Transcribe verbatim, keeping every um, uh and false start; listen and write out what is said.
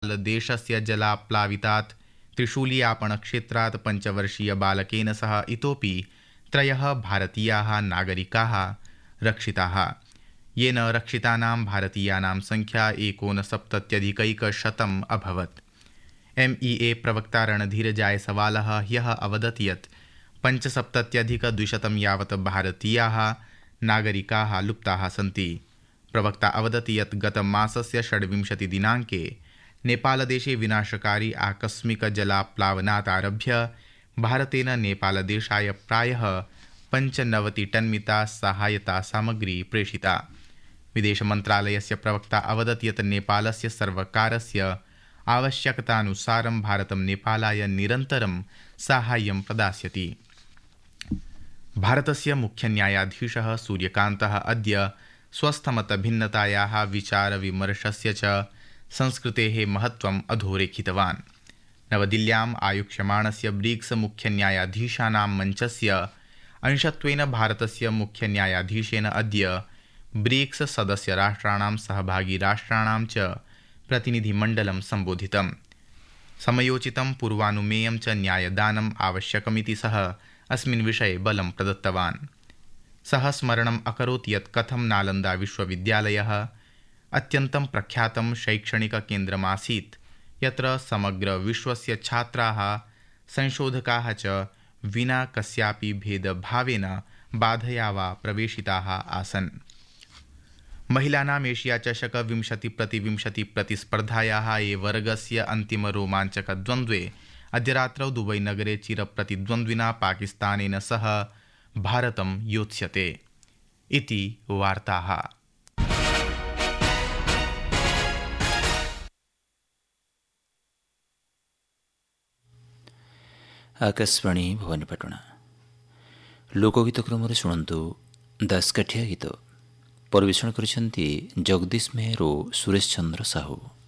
नेपालदेशस्य जलाप्लावितात् त्रिशूलियापणक्षेत्रात् पञ्चवर्षीयबालकेन सह इतोपि त्रयः भारतीयाः नागरिकाः रक्षिताः, येन रक्षितानां भारतीयानां संख्या एकोनसप्तत्यधिकैकशतम् अभवत्। एमईए प्रवक्ता रणधीर जायसवालः ह्यः अवदत् यत् पञ्चसप्तत्यधिकद्विशतं यावत् भारतीयाः नागरिकाः लुप्ताः सन्ति। प्रवक्ता अवदत् यत् गतमासस्य षड्विंशतिदिनाङ्के नेपालदेशे विनाशकारी आकस्मिक जलाप्लावनात् आरभ्य भारतेन नेपालदेशाय प्रायः पञ्चनवतिटन्मिता सहायता सामग्री प्रेषिता। विदेशमन्त्रालयस्य प्रवक्ता अवदत् यत् नेपालस्य सर्वकारस्य आवश्यकतानुसारं भारतं नेपालाय निरन्तरं साहाय्यं प्रदास्यति। भारतस्य मुख्यन्यायाधीशः सूर्यकान्तः अद्य स्वस्थमतभिन्नतायाः विचारविमर्शस्य च संस्कृतेः महत्त्वम् अधोरेखितवान्। नवदिल्ल्याम् आयोक्ष्यमाणस्य ब्रिक्स मुख्यन्यायाधीशानां मञ्चस्य अंशत्वेन भारतस्य मुख्यन्यायाधीशेन अद्य ब्रिक्स सदस्यराष्ट्राणां सहभागिराष्ट्राणां च प्रतिनिधिमण्डलं सम्बोधितम्। समयोचितं पूर्वानुमेयं च न्यायदानम् आवश्यकमिति सः अस्मिन् विषये बलं प्रदत्तवान्। सः स्मरणम् अकरोत् यत् कथं नालन्दा विश्वविद्यालयः अत्यन्तं प्रख्यातं शैक्षणिककेन्द्रमासीत्, यत्र समग्र विश्वस्य छात्राः संशोधकाः च विना कस्यापि भेदभावेन बाधया वा प्रवेशिताः आसन्। महिलानाम् एशिया चषक विंशति प्रतिविंशति प्रतिस्पर्धायाः ए वर्गस्य अन्तिमरोमाञ्चकद्वन्द्वे अद्य रात्रौ दुबईनगरे चिरप्रतिद्वन्द्विना पाकिस्तानेन सह भारतं योत्स्यते। इति वार्ताः। आकाशवाणी भवानीपाटना लोकगीत क्रम शुणु दासकाठिया गीत परिवेषण कर जगदीश मेहर और सुरेश चंद्र साहू।